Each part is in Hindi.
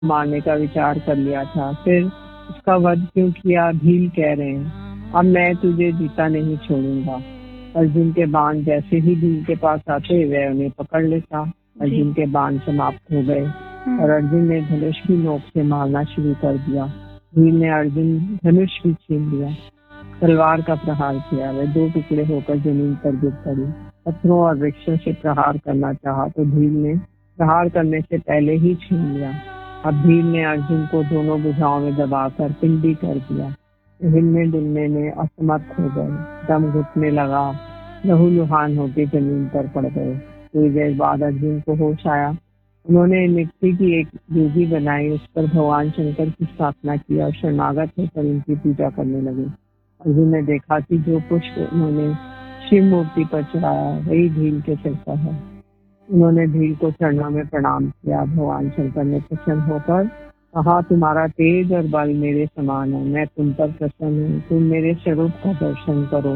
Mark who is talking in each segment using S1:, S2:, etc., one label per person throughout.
S1: मारने का विचार कर लिया था, फिर उसका वध क्यों किया? भील कह रहे हैं, अब मैं तुझे जीता नहीं छोड़ूंगा। अर्जुन के बाण जैसे ही भील के पास आते वह उन्हें पकड़ लेता। अर्जुन के बाण समाप्त हो गए और अर्जुन ने धनुष की नोक से मारना शुरू कर दिया। भील ने अर्जुन धनुष भी छीन लिया, तलवार का प्रहार किया। वह दो टुकड़े होकर जमीन पर गिर पड़ी। पत्थरों और वृक्षों से प्रहार करना चाहा तो भील ने प्रहार करने से पहले ही छीन लिया। अब भील ने अर्जुन को दोनों भुजाओं में दबाकर पिंडी कर दिया। हिलने डुलने में असमर्थ हो गए, दम घुटने लगा, लहूलुहान होकर जमीन पर पड़ गए। थोड़ी देर बाद अर्जुन को होश आया। उन्होंने मिट्टी की एक वेदी बनाई, उस पर भगवान शंकर की स्थापना की और शरणागत होकर उनकी पूजा करने लगे। अर्जुन ने देखा कि जो पुष्प उन्होंने शिव मूर्ति पर चढ़ाया वही भील के सिर पर है। उन्होंने भील को चरणों में प्रणाम किया। भगवान शंकर ने प्रसन्न होकर कहा, तुम्हारा तेज और बल मेरे समान है, मैं तुम पर प्रसन्न हूँ, तुम मेरे स्वरूप का दर्शन करो।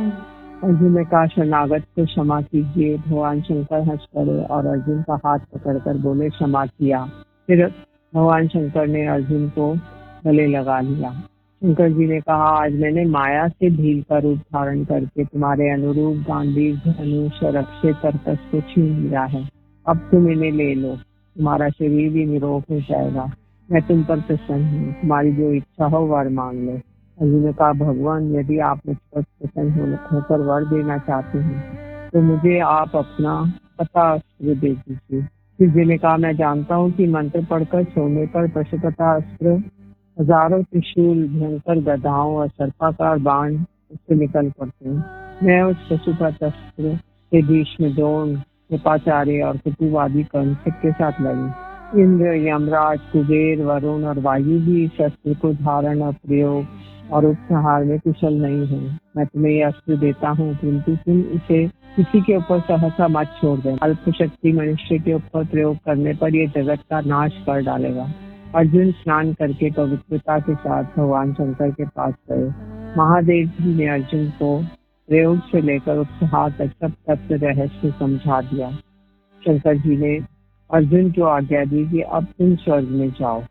S1: अर्जुन ने कहा, शरणागत को क्षमा कीजिए। भगवान शंकर हंस पड़े और अर्जुन का हाथ पकड़कर बोले, क्षमा किया। फिर भगवान शंकर ने अर्जुन को गले लगा लिया। शंकर जी ने कहा, आज मैंने माया से भील का रूप धारण करके तुम्हारे अनुरूप गांडीव, धनुष और अक्षय तरकस को छीन लिया है। अब तुम इन्हें ले लो, तुम्हारा शरीर भी निरोग हो जाएगा। मैं तुम पर प्रसन्न हूँ, तुम्हारी जो इच्छा हो वर मांग लो। अर्जुन ने कहा, भगवान यदि आप मुझ पर प्रसन्न होकर वर देना चाहते हैं तो मुझे आप अपना पता अस्त्र दे दीजिए। शिव ने कहा, मैं जानता हूँ कि मंत्र पढ़कर सोने पर पशुपता अस्त्र, हजारों त्रिशूल, भयंकर गदाओं और सर्पाकार बाण उससे निकल पड़ते हैं। मैं उस पशुपत अस्त्र से भीष्म, द्रोण, कृपाचार्य और कुतुवादी कर्ण सबके साथ लड़ी। इंद्र, यमराज, कुबेर, वरुण और वायु भी इस अस्त्र को धारण और प्रयोग और उपसंहार में कुशल नहीं है। मैं तुम्हें यह अस्त्र देता हूँ, किंतु तुम इसे किसी के ऊपर सहसा मत छोड़ दें। अल्प शक्ति मनुष्य के ऊपर प्रयोग करने पर यह जगत का नाश कर डालेगा। अर्जुन स्नान करके पवित्रता के साथ भगवान शंकर के पास गए। महादेव जी ने अर्जुन को प्रयोग से लेकर उपसंहार तक सब तत्व रहस्य समझा दिया। शंकर जी ने अर्जुन को आज्ञा दी कि अब तुम स्वर्ग में जाओ।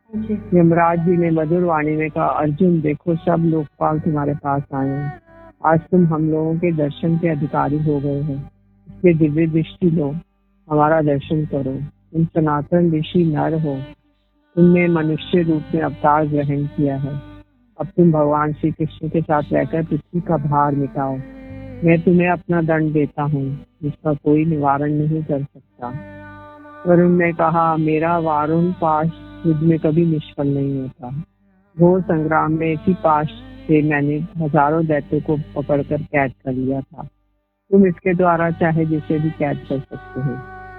S1: यमराज जी ने मधुर वाणी में कहा, अर्जुन देखो, सब लोकपाल तुम्हारे पास आए हैं। आज तुम हम लोगों के दर्शन के अधिकारी हो गए हो। इसके दिव्य दृष्टि लो, हमारा दर्शन करो। तुम सनातन ऋषि नर हो, तुमने मनुष्य रूप में अवतार ग्रहण किया है। अब तुम भगवान श्री कृष्ण के साथ रहकर पृथ्वी का भार मिटाओ। मैं तुम्हें अपना दंड देता हूँ, जिसका कोई निवारण नहीं कर सकता। वरुण ने कहा, मेरा वारुण पाश युद्ध में कभी निष्फल नहीं होता। घोर संग्राम में इसी पाश से मैंने हजारों दैत्यों को पकड़कर कैद कर लिया था। तुम इसके द्वारा चाहे जिसे भी कैद कर सकते हो।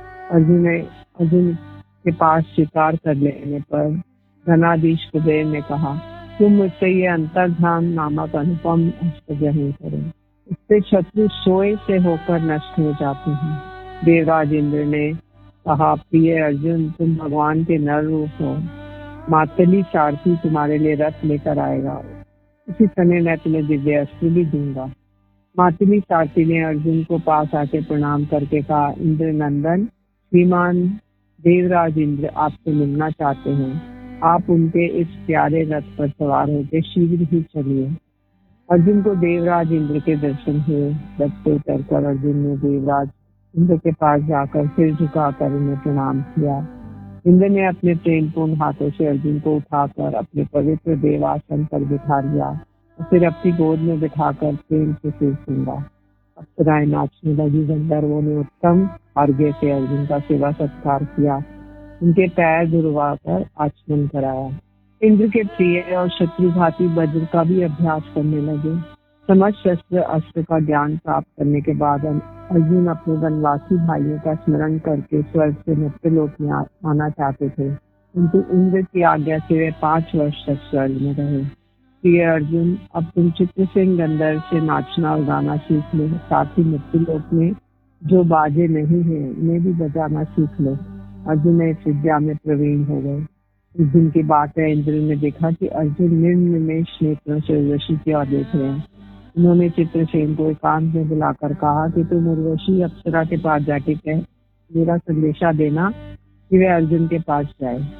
S1: अर्जुन के पास स्वीकार कर लेने पर धनाधीश कुबेर ने कहा, तुम मुझसे ये अंतर्धान नामक अनुपम अस्त्र ग्रहण करो। इससे शत्रु सोए से होकर नष्ट हो जाते हैं। देवराज इंद्र ने कहा, प्रिय अर्जुन, तुम भगवान के नर रूप हो। मातली सारथी तुम्हारे लिए रथ लेकर आएगा, उसी समय मैं तुम्हें दिव्य अस्त्र भी दूंगा। मातली सारथी ने अर्जुन को पास आके प्रणाम करके कहा, इंद्र नंदन, श्रीमान देवराज इंद्र आपसे मिलना चाहते हैं। आप उनके इस प्यारे रथ पर सवार होकर शीघ्र ही चलिए। अर्जुन को देवराज इंद्र के दर्शन हुए। रथ से उतरकर अर्जुन ने देवराज इंद्र के पास जाकर सिर झुकाकर उन्हें प्रणाम किया। इंद्र ने अपने प्रेमपूर्ण हाथों से अर्जुन को उठाकर अपने पवित्र देवासन पर बिठा लिया और फिर अपनी गोद में बिठाकर प्रेम से सिर सूंघा। अप्सराएं नाचने लगी। गंधर्वों ने उत्तम अर्घ्य से अर्जुन का सेवा सत्कार किया, उनके पैर धुलवाकर आचमन कराया। इंद्र के प्रिय और शत्रुघाती वज्र का भी अभ्यास करने लगे। समस्त शस्त्र अस्त्र का ज्ञान प्राप्त करने के बाद अर्जुन अपने वनवासी भाइयों का स्मरण करके स्वर्ग से मृत्युलोक में आना चाहते थे, किंतु इंद्र की आज्ञा से वे 5 वर्ष तक स्वर्ग में रहे। प्रिय अर्जुन, अब तुम चित्रसेन गंधर्व से नाचना और गाना सीख लो। साथ ही मृत्युलोक में जो बाजे नहीं है उन्हें भी बजाना सीख लो। अर्जुन इस विद्या में प्रवीण हो गए। इस दिन की बात है, इंद्र ने देखा कि अर्जुन निर्निमेष नेत्रों से उर्वशी की ओर देख रहे हैं। उन्होंने चित्रसेन को एकांत में बुलाकर कहा कि तुम उर्वशी अप्सरा के पास जाके कह, मेरा संदेशा देना कि वे अर्जुन के पास जाए।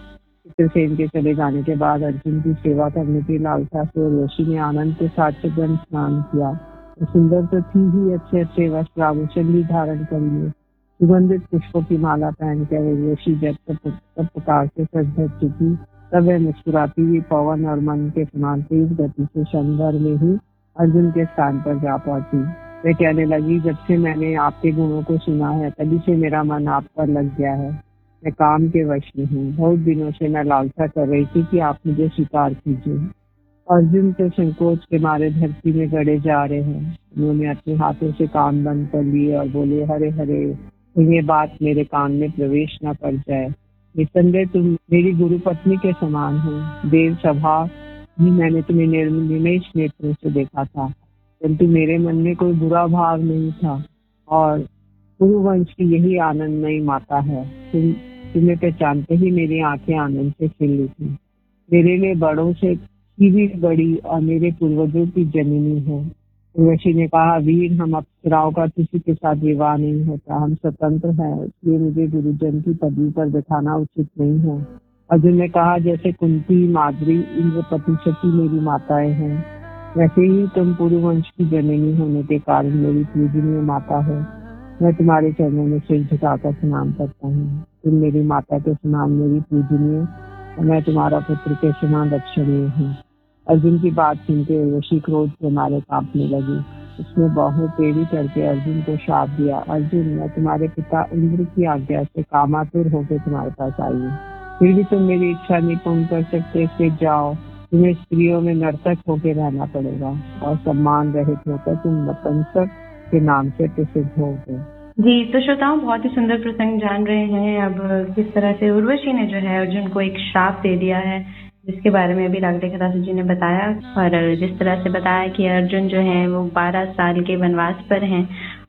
S1: चित्रसेन के चले जाने के बाद अर्जुन की सेवा करने की लालसा से उर्वशी ने आनंद के साथ सुगंध स्नान किया। वो सुंदर तो थी ही, अच्छे अच्छे वस्त्र आभूषण भी धारण कर लिए। सुगंधित पुष्पों की माला पहनकर उर्वशी जब तब प्रकार से सज धज चुकी, तब वह मुस्कुराती हुई पवन और मन के समान तेज गति से क्षण भर में ही अर्जुन के स्थान पर जा पहुंची। वे कहने लगी, जब से मैंने आपके गुणों को सुना है तभी से मेरा मन आप पर लग गया है। मैं काम के वश में हूँ। बहुत दिनों से मैं लालसा कर रही थी कि आप मुझे स्वीकार कीजिए। अर्जुन तो संकोच के मारे धरती में गड़े जा रहे हैं। उन्होंने अपने हाथों से कान बंद कर लिए और बोले, हरे हरे, ये बात मेरे कान में प्रवेश न कर जाए। निसंदेह तुम मेरी गुरु पत्नी के समान हो। देव सभा भी मैंने तुम्हें निमेष नेत्रों से देखा था, परंतु मेरे मन में कोई बुरा भाव नहीं था। और कुरुवंश की यही आनंदमयी माता है। तुम्हें पहचानते ही मेरी आंखें आनंद से खिल उठी। मेरे लिए बड़ों से भी बड़ी और मेरे पूर्वजों की जननी है। उर्वशी ने कहा, वीर, हम अप्सराओं का किसी के साथ विवाह नहीं होता। हम स्वतंत्र हैं, इसलिए मुझे गुरुजन की पदवी पर बिठाना उचित नहीं है। अर्जुन ने कहा, जैसे कुंती, माद्री, इंद्रपति, सती मेरी माताएं हैं, वैसे ही तुम पुरुवंश की जननी होने के कारण मेरी पूजनीय माता है। मैं तुम्हारे चरणों में सिर झुकाकर प्रणाम करता हूँ। तुम मेरी माता के समान मेरी पूजनीय और मैं तुम्हारा पुत्र के समान रक्षणीय हूँ। अर्जुन की बात सुनकर उर्वशी क्रोध के मारे कांपने लगी। उसने बाहों टेढ़ी करके अर्जुन को शाप दिया, अर्जुन, मैं तुम्हारे पिता इंद्र की आज्ञा से कामातुर होकर तुम्हारे पास आई हूँ, फिर भी तुम मेरी इच्छा नहीं पूर्ण कर सकते। इसलिए जाओ, तुम्हें स्त्रियों में नर्तक होकर रहना पड़ेगा और सम्मान रहित होकर तुम नपुंसक के नाम से प्रसिद्ध होगे।
S2: जी, तो श्रोताओं, बहुत ही सुंदर प्रसंग जान रहे हैं अब किस तरह से उर्वशी ने जो है अर्जुन को एक श्राप दे दिया है, जिसके बारे में अभी रागले खदासी जी ने बताया। और जिस तरह से बताया कि अर्जुन जो है वो 12 साल के वनवास पर हैं,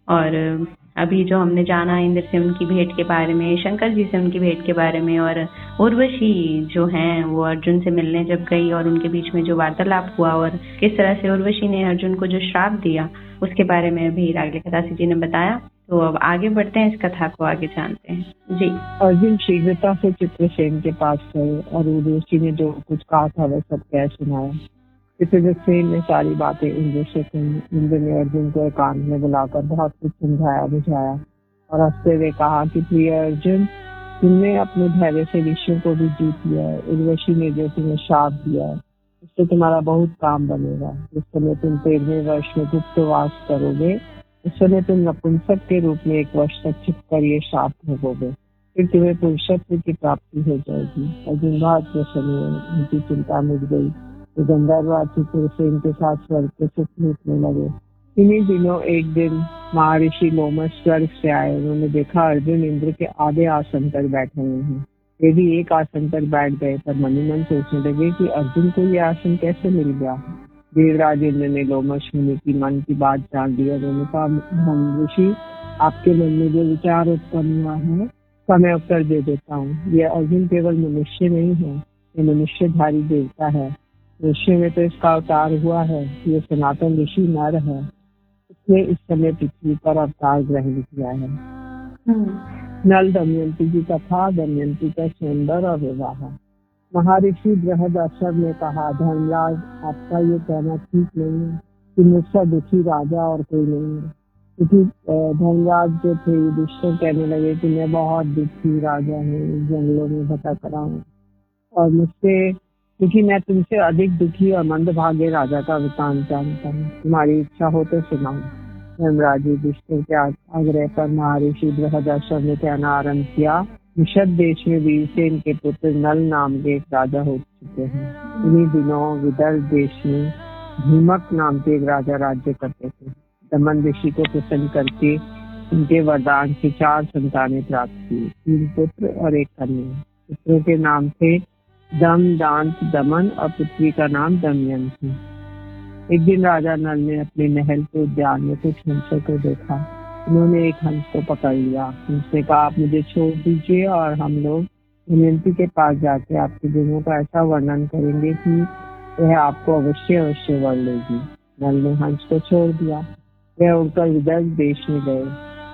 S2: और अभी जो हमने जाना इंद्र से उनकी भेंट के बारे में, शंकर जी से उनकी भेंट के बारे में, और उर्वशी जो हैं वो अर्जुन से मिलने जब गई और उनके बीच में जो वार्तालाप हुआ और किस तरह से उर्वशी ने अर्जुन को जो श्राप दिया, उसके बारे में अभी रागले खदासी जी ने बताया। तो अब आगे बढ़ते हैं, इस कथा को आगे जानते हैं। जी,
S1: अर्जुन शीघ्रता से चित्रसेन के पास गए और उर्वशी ने जो कुछ कहा था वह सब कह सुनाया। चित्रसेन ने सारी बातें इंद्र से कही। इंद्र ने अर्जुन को एकांत में बुलाकर बहुत कुछ समझाया बुझाया और हंसते हुए कहा कि प्रिय अर्जुन, तुमने अपने धैर्य से ऋषियों को भी जीत लिया है। उर्वशी ने जो तुम्हें शाप दिया है उससे तुम्हारा बहुत काम बनेगा। जिस समय तुम 13वें वर्ष में गुप्तवास करोगे, उस समय तुम नपुंसक के रूप में 1 वर्ष तक छिपकर ये शाप भोगोगे, फिर तुम्हें पुरुषत्व की प्राप्ति हो जाएगी। अर्जुन बहुत प्रसन्न हुए, उनकी चिंता मिट गई। तो गंधर्व चित्रसेन के साथ स्वर्ग के सुख लूटने लगे। इन्हीं दिनों एक दिन महर्षि लोमस स्वर्ग से आए। उन्होंने देखा अर्जुन इंद्र के आधे आसन पर बैठे हुए हैं। वे भी एक आसन पर बैठ गए, पर मन ही मन सोचने लगे कि अर्जुन को यह आसन कैसे मिल गया। देवराज इंद्र ने लोमस मुनि की मन की बात जान ली और उन्होंने कहा, ऋषि, आपके मन में जो विचार उत्पन्न हुआ है उसका मैं उत्तर दे देता हूँ। यह अर्जुन केवल मनुष्य नहीं है, ये मनुष्यधारी देवता है। मनुष्य में तो इसका अवतार हुआ है। ये सनातन ऋषि नर है, इसने इस समय पृथ्वी पर अवतार ग्रहण किया है। नल दमयंती की कथा, दमयंती का स्वयंवर और विवाह। महर्षि बृहदाश्रम ने कहा, धर्मराज, आपका ये कहना ठीक नहीं है कि मुझसे दुखी राजा और कोई नहीं है। क्योंकि धर्मराज जो थे युधिष्ठिर कहने लगे कि मैं बहुत दुखी राजा हूँ, जंगलों में भटक रहा हूँ और मुझसे, क्योंकि मैं तुमसे अधिक दुखी और मंदभागे राजा का वृतांत जानता हूँ। तुम्हारी इच्छा हो तो सुनाओ। धर्मराज युधिष्ठिर के आग्रह पर महर्षि बृहदाश्रम ने कहना आरंभ किया। निषद देश में वीरसेन के पुत्र नल नाम के एक राजा हो चुके हैं। इन्हीं दिनों विदर्भ देश में भीमक नाम के एक राजा राज्य करते थे। दमन ऋषि को प्रसन्न करके उनके वरदान से 4 संतानें प्राप्त की, 3 पुत्र और 1 कन्या। पुत्रों के नाम थे दम, दांत, दमन और पुत्री का नाम दमयंती। एक दिन राजा नल ने अपने महल के उद्यान में कुछ हंसों को देखा। उन्होंने एक हंस को पकड़ लिया। उसने कहा, आप मुझे छोड़ दीजिए और हम लोग दमयंती के पास जाके आपके गुणों का ऐसा वर्णन करेंगे कि वह आपको अवश्य वर लेगी। नल ने हंस को छोड़ दिया। वह उड़कर विदर्भ देश में गए।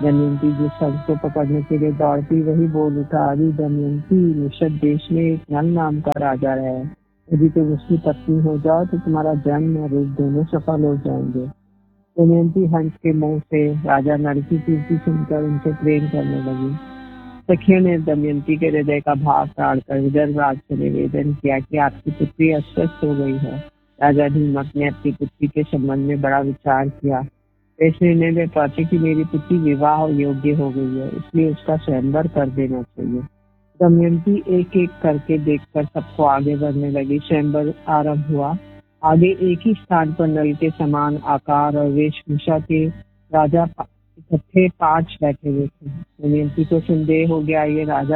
S1: दमयंती जिस शंख को पकड़ने के लिए दौड़ती वही बोल उठा, अरे दमयंती, निषद देश में एक नल नाम का राजा है। यदि तुम उसकी पत्नी हो जाओ तो तुम्हारा जन्म और रूप दोनों सफल हो जाएंगे। दमयंती हंस के मुंह से राजा नल की कीर्ति सुनकर उनसे प्रेम करने लगी। सखियों ने दमयंती के हृदय का भाव ताड़कर विदर्भराज से निवेदन किया कि आपकी पुत्री अस्वस्थ हो गई है। राजा धीमक ने अपनी पुत्री के संबंध में बड़ा विचार किया। इस निर्णय में पहुंचे कि मेरी पुत्री विवाह योग्य हो गई है, इसलिए उसका स्वयंवर कर देना चाहिए। दमयंती एक एक करके देखकर सबको आगे बढ़ने लगी। स्वयंवर आरंभ हुआ। आगे एक ही स्थान पर नल के समान आकार और वेशभूषा के राजा इकट्ठे 5 बैठे हुए थे। दमयंती को संदेह हो गया, ये राजा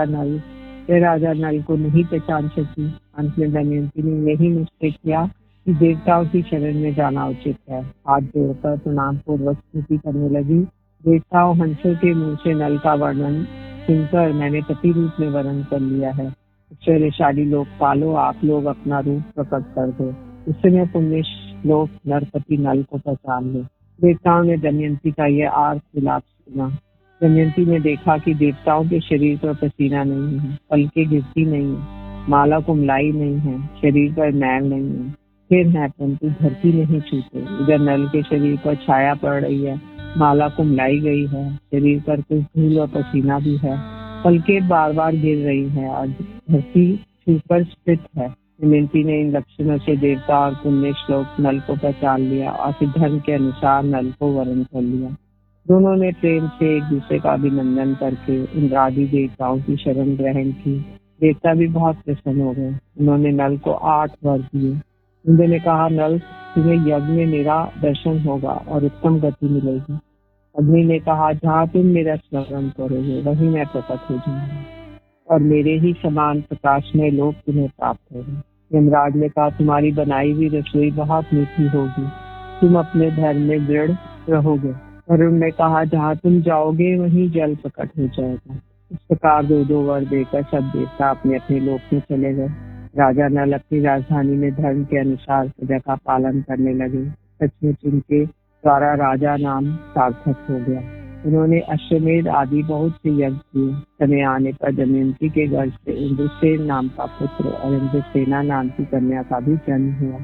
S1: नल को नहीं पहचान सकी। अंत में दमयंती ने यही निश्चय किया कि देवताओं की शरण में जाना उचित है। हाथ जोड़कर प्रणाम पूर्वक स्तुति करने लगी। देवताओं, हंसों के मुंह से नल का वर्णन सुनकर मैंने पति रूप में वर्ण कर लिया है। ऐश्वर्यशाली लोकपालों, आप लोग अपना रूप प्रकट कर दो, इससे मैं पुण्य लोक नरपति नल को पहचान लूं। देवताओं ने दमयंती का यह आर्त विलाप सुना। दमयंती ने देखा कि देवताओं के शरीर पर पसीना नहीं है, पलकें गिरती नहीं है, माला कुमलाई नहीं है, शरीर पर मैल नहीं है, फिर है परंतु धरती नहीं छूते। इधर नल के शरीर पर छाया पड़ रही है, माला कुमलाई गई है, शरीर पर कुछ धूल और पसीना भी है, पलकें बार बार गिर रही है और धरती छूकर स्थित है। दमयंती ने इन लक्षणों से देवता और पुण्य श्लोक नल को पहचान लिया और फिर धर्म के अनुसार नल को वर्ण कर लिया। दोनों ने प्रेम से एक दूसरे का अभिनंदन करके इंद्रादि देवताओं की शरण ग्रहण की। देवता भी बहुत प्रसन्न हो गए। उन्होंने नल को 8 वर दिए। इंद्र ने कहा, नल, तुम्हें यज्ञ में मेरा दर्शन होगा और उत्तम गति मिलेगी। अग्नि ने कहा, जहाँ तुम मेरा स्मरण करोगे वहीं मैं प्रकट हो जाऊंगा और मेरे ही समान प्रकाशमय लोक तुम्हें प्राप्त होगा। यमराज ने कहा, तुम्हारी बनाई हुई रसोई बहुत मीठी होगी, तुम अपने धर्म में दृढ़ रहोगे। वरुण ने कहा, जहाँ तुम जाओगे वहीं जल प्रकट हो जाएगा। इस प्रकार 2-2 वर देकर सब देवता अपने अपने लोक में चले गए। राजा नल अपनी राजधानी में धर्म के अनुसार प्रजा का पालन करने लगे। सचमुच उनके द्वारा राजा नाम सार्थक हो गया। उन्होंने अश्वमेध आदि बहुत से यज्ञ किए। समय आने पर दमयंती के गर्भ से इंद्रसेन नाम का पुत्र और इंद्रसेना नाम की कन्या का भी जन्म हुआ।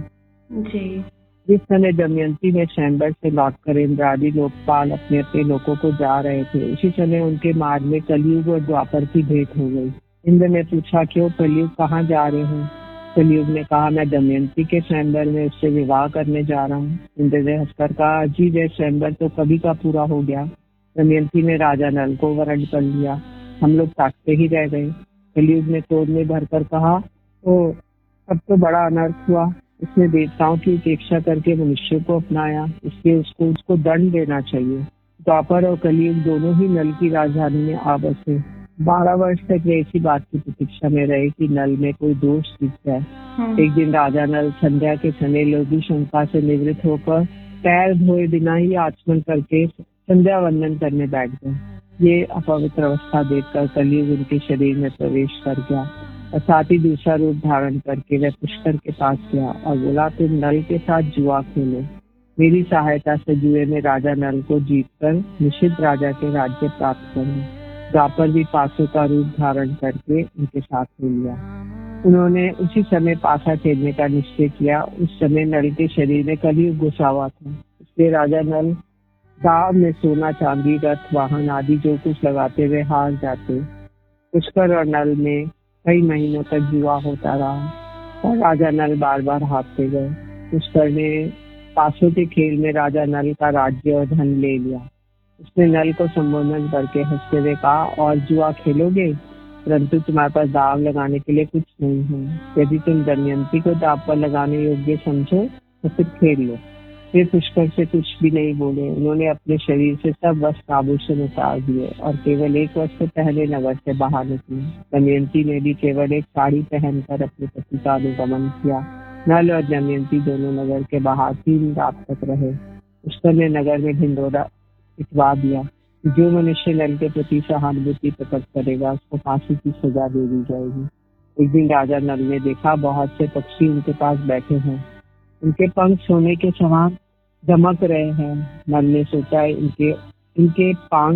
S2: जी।
S1: जिस समय दमयंती ने स्वयंवर से लौटकर इंद्रादि लोकपाल अपने अपने लोकों को जा रहे थे, उसी समय उनके मार्ग में कलयुग और द्वापर की भेंट हो गई। इंद्र ने पूछा, क्यों कलयुग, कहाँ जा रहे हो? कलयुग ने कहा, मैं दमयंती के स्वयंवर में उससे विवाह करने जा रहा हूँ। इंद्र ने हंसकर कहा, जी वे स्वयंवर तो कभी का पूरा हो गया। दमयंती ने राजा नल को वर्ण कर लिया, हम लोग ताकते ही रह गए। कलयुग ने क्रोध में भरकर कहा, ओ अब तो बड़ा अनर्थ हुआ। उसने देवताओं की उपेक्षा करके मनुष्य को अपनाया, इसलिए उसको दंड देना चाहिए। द्वापर और कलयुग दोनों ही नल की राजधानी में आ बसे। 12 वर्ष तक वे इसी बात की प्रतीक्षा में रहे कि नल में कोई दोष दिख जाए। एक दिन राजा नल संध्या के समय लोभी शंका से निवृत्त होकर पैर धोए बिना ही आचमन करके संध्या वंदन करने बैठ गए। ये अपवित्र अवस्था देखकर कलयुग उनके शरीर में प्रवेश कर गया और साथ ही दूसरा रूप धारण करके वह पुष्कर के पास गया और बोला, तुम नल के साथ जुआ खेलो। मेरी सहायता से जुए में राजा नल को जीतकर निषिद्ध राजा के राज्य प्राप्त करो। द्वापर भी पासों का रूप धारण करके उनके साथ ले लिया। उन्होंने उसी समय पासा खेलने का निश्चय किया। उस समय नल के शरीर में कलयुग घुसा हुआ था, इसलिए राजा नल दाव में सोना, चांदी, रथ, वाहन आदि जो कुछ लगाते हुए हार जाते। पुष्कर और नल में कई महीनों तक जुआ होता रहा और राजा नल बार बार हारते गए। पुष्कर ने पासों के खेल में राजा नल का राज्य और धन ले लिया। उसने नल को संबोधन करके हंसते हुए कहा, और जुआ खेलोगे, परंतु तुम्हारे पास दाव लगाने के लिए कुछ नहीं है। यदि तुम दमयंती को दाव पर लगाने योग्य समझो तो फिर खेल लो। वे पुष्कर से कुछ भी नहीं बोले। उन्होंने अपने शरीर से सब वस्त्र आभूषण उतार दिए और केवल एक वस्त्र पहले नगर से बाहर निकली। दमयंती ने भी केवल एक साड़ी पहनकर अपने पति का अनुगमन किया। नल और दमयंती दोनों नगर के बाहर 3 रात तक रहे। पुष्कर ने नगर में ढिंढोरा पिटवा दिया। जो मनुष्य नल के प्रति सहानुभूति प्रकट करेगा उसको फांसी की सजा दे दी जाएगी। एक दिन राजा नल ने देखा बहुत से पक्षी उनके पास बैठे हैं। उनके पंख सोने के समान दमक रहे हैं। नल ने सोचा इनके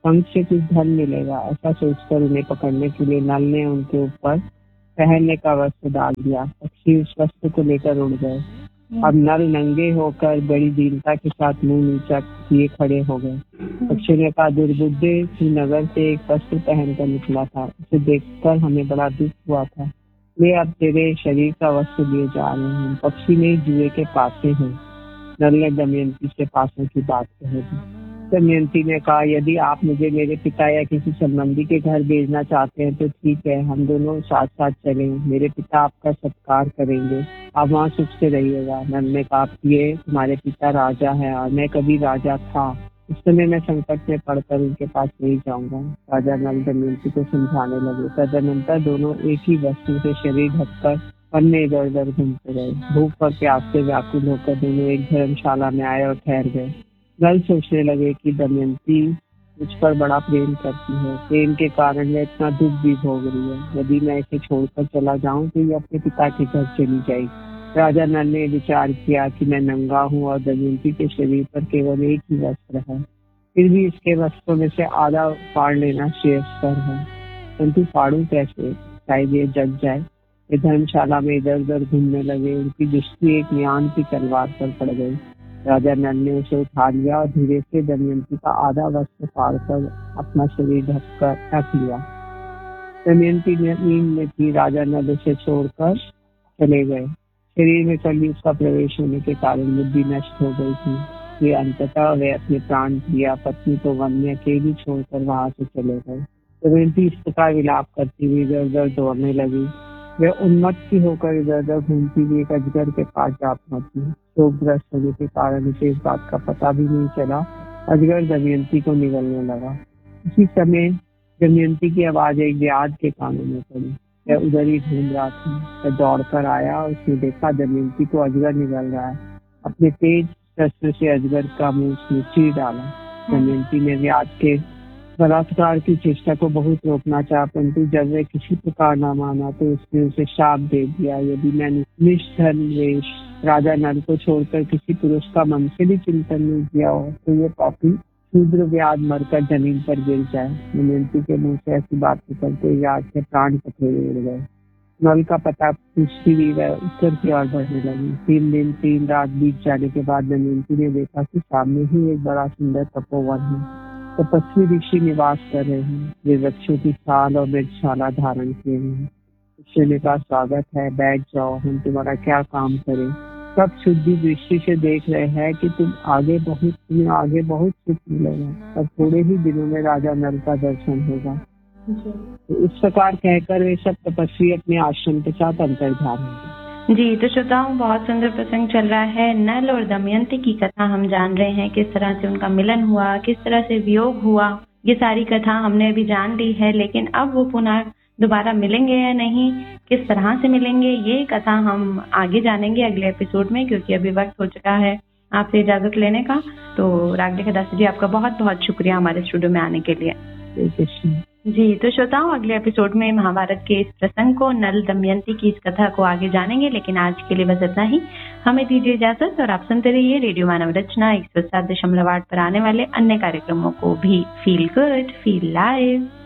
S1: पंख से कुछ धन मिलेगा, ऐसा सोचकर उन्हें पकड़ने के लिए नल ने उनके ऊपर पहनने का वस्त्र डाल दिया। पक्षी उस वस्त्र को लेकर उड़ गए। अब नल नंगे होकर बड़ी दीनता के साथ मुंह नीचा किए खड़े हो गए। पक्षी ने कहा, दुर्बुद्धे, तू नगर से एक वस्त्र पहनकर निकला था, उसे देखकर हमें बड़ा दुख हुआ था। वे अब तेरे शरीर का वस्त्र लिए जा रहे हैं। पक्षी ने जुए के पासे हैं। नल ने दमयंती से पासों की बात कह दी। दमयंती ने कहा, यदि आप मुझे मेरे पिता या किसी संबंधी के घर भेजना चाहते हैं तो ठीक है, हम दोनों साथ साथ चलें। मेरे पिता आपका सत्कार करेंगे, आप वहाँ सुख से रहिएगा। नल ने कहा, ये तुम्हारे पिता राजा है और मैं कभी राजा था, इस समय मैं संकट में पड़कर उनके पास नहीं जाऊंगा। राजा नल दमयंती को समझाने लगे। तदनंतर दोनों एक ही वस्त्र से शरीर ढककर वन में इधर उधर घूमते रहे। भूख और प्यास से व्याकुल होकर दोनों एक धर्मशाला में आए और ठहर गए। नल सोचने लगे कि दमयंती मुझ पर बड़ा प्रेम करती है, प्रेम के कारण वह इतना दुख भी भोग रही है। यदि मैं इसे छोड़कर चला जाऊं तो ये अपने पिता के घर चली जाएगी। राजा नल ने विचार किया कि मैं नंगा हूँ और दमयंती के शरीर पर केवल एक ही वस्त्र है, फिर भी इसके वस्त्रों में से आधा फाड़ लेना श्रेयस्कर है। परंतु फाड़ू कैसे, शायद ये जग जाए। वे धर्मशाला में इधर उधर घूमने लगे। उनकी दृष्टि एक म्यान की तलवार पर पड़ गई। राजा नल ने उसे उठा लिया और धीरे से दमयंती का आधा वस्त्र फाड़कर अपना शरीर ढककर रख लिया। दमयंती नींद में थी। राजा नल उसे छोड़कर चले गए। शरीर में कलयुग का प्रवेश होने के कारण बुद्धि नष्ट हो गई थी। वे अंततः वे अपने प्राण प्रिया पत्नी को वन में अकेली छोड़कर वहां से चले गए। दमयंती इस प्रकार विलाप करती हुई इधर उधर दौड़ने लगी। वे उन्मत्त होकर इधर उधर घूमती हुई एक अजगर के पास जा पहुंची। शोकग्रस्त होने के कारण उसे इस बात का पता भी नहीं चला। अजगर दमयंती को निगलने लगा। उसी समय दमयंती की आवाज एक व्याध के कानों में पड़ी। वह उधर ही ढूंढ रहा था। वह दौड़कर आया। उसने देखा दमयंती को अजगर निगल रहा है। अपने तेज शस्त्र से अजगर का मुंह उसने चीर डाला। दमयंती ने व्याध के बलात्कार की चेष्टा को बहुत रोकना चाहा, परंतु जब वह किसी प्रकार न माना तो उसने उसे शाप दे दिया, यदि मैं निष्धन वेश राजा नल को छोड़कर किसी पुरुष का मन से भी चिंतन नहीं किया हो तो ये पापी शूद्र व्याध मरकर जमीन पर गिर जाए। दमयंती के मुंह से ऐसी बात निकलते व्याध के प्राण कथेरे उड़ गए। नल का पता पूछती हुई वह उत्तर की ओर बढ़ने लगी। 3 दिन 3 रात बीत जाने के बाद दमयंती ने देखा कि सामने ही एक बड़ा सुंदर तपोवन है। तपस्वी ऋषि निवास कर रहे हैं। वे वृक्षों की छाल और मृगशाला धारण किए हुए हैं। ऋषि का स्वागत है, बैठ जाओ, हम तुम्हारा क्या काम करें। सब शुद्धि दृष्टि से देख रहे हैं कि तुम्हें आगे बहुत सुख मिलेगा और थोड़े ही दिनों में राजा नल का दर्शन होगा। तो इस प्रकार कहकर वे सब तपस्वी अपने आश्रम के साथ अंतर्धान होंगे।
S2: जी, तो श्रोताओं, बहुत सुंदर प्रसंग चल रहा है। नल और दमयंती की कथा हम जान रहे हैं, किस तरह से उनका मिलन हुआ, किस तरह से वियोग हुआ, ये सारी कथा हमने अभी जान ली है। लेकिन अब वो पुनः दोबारा मिलेंगे या नहीं, किस तरह से मिलेंगे, ये कथा हम आगे जानेंगे अगले एपिसोड में, क्योंकि अभी वक्त हो चुका है आपसे इजाजत लेने का। तो रागदेवी दासी जी, आपका बहुत बहुत शुक्रिया हमारे स्टूडियो में आने के लिए। जी, तो श्रोताओं, अगले एपिसोड में महाभारत के इस प्रसंग को, नल दमयंती की इस कथा को आगे जानेंगे। लेकिन आज के लिए बस इतना ही। हमें दीजिए इजाजत और आप सुनते रहिए रेडियो मानव रचना 107.8 पर आने वाले अन्य कार्यक्रमों को भी। Feel good, feel live.